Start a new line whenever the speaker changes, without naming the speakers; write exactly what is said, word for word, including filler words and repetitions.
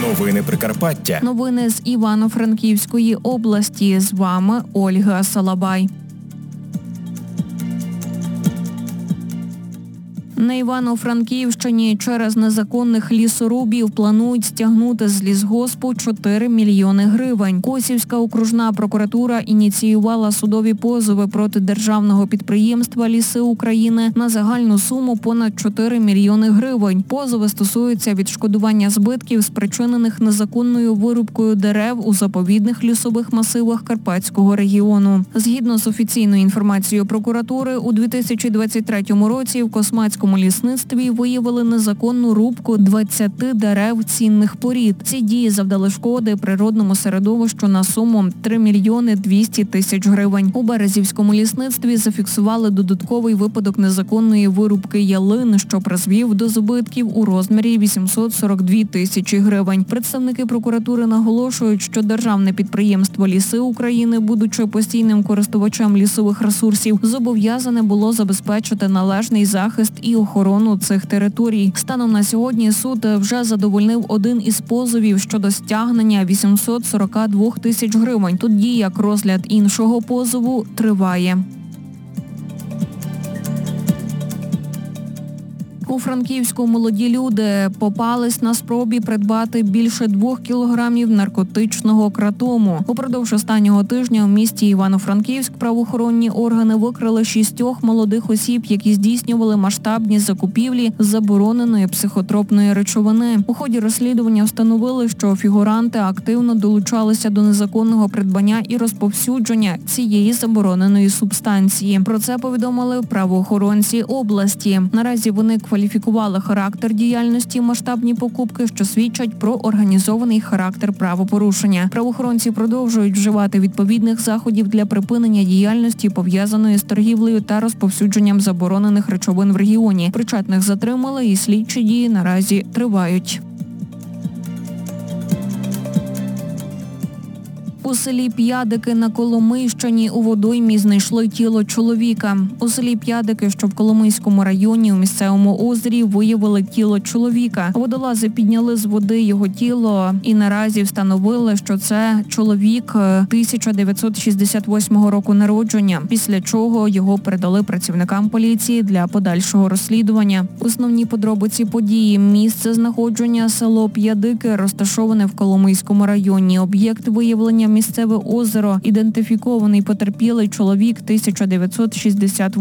Новини Прикарпаття.
Новини з Івано-Франківської області. З вами Ольга Салабай. На Івано-Франківщині через незаконних лісорубів планують стягнути з лісгоспу чотири мільйони гривень. Косівська окружна прокуратура ініціювала судові позови проти державного підприємства «Ліси України» на загальну суму понад чотири мільйони гривень. Позови стосуються відшкодування збитків, спричинених незаконною вирубкою дерев у заповідних лісових масивах Карпатського регіону. Згідно з офіційною інформацією прокуратури, у дві тисячі двадцять третьому році в Космацькому У лісництві виявили незаконну рубку двадцяти дерев цінних порід. Ці дії завдали шкоди природному середовищу на суму три мільйони двісті тисяч гривень. У Березівському лісництві зафіксували додатковий випадок незаконної вирубки ялин, що призвів до збитків у розмірі вісімсот сорок дві тисячі гривень. Представники прокуратури наголошують, що державне підприємство «Ліси України», будучи постійним користувачем лісових ресурсів, зобов'язане було забезпечити належний захист і охорону цих територій. Станом на сьогодні суд вже задовольнив один із позовів щодо стягнення вісімсот сорок два тисяч гривень. Тоді як розгляд іншого позову триває. У Франківську молоді люди попались на спробі придбати більше двох кілограмів наркотичного кратому. Упродовж останнього тижня у місті Івано-Франківськ правоохоронні органи викрили шістьох молодих осіб, які здійснювали масштабні закупівлі забороненої психотропної речовини. У ході розслідування встановили, що фігуранти активно долучалися до незаконного придбання і розповсюдження цієї забороненої субстанції. Про це повідомили правоохоронці області. Наразі вони кваліфікували Кваліфікували характер діяльності, масштабні покупки, що свідчать про організований характер правопорушення. Правоохоронці продовжують вживати відповідних заходів для припинення діяльності, пов'язаної з торгівлею та розповсюдженням заборонених речовин в регіоні. Причетних затримали і слідчі дії наразі тривають. У селі П'ядики на Коломийщині у водоймі знайшли тіло чоловіка. У селі П'ядики, що в Коломийському районі, у місцевому озері виявили тіло чоловіка. Водолази підняли з води його тіло і наразі встановили, що це чоловік тисяча дев'ятсот шістдесят восьмого року народження, після чого його передали працівникам поліції для подальшого розслідування. Основні подробиці події: місце знаходження село П'ядики, розташоване в Коломийському районі. Об'єкт виявлення місцеве озеро, ідентифікований потерпілий чоловік тисяча дев'ятсот шістдесят восьмого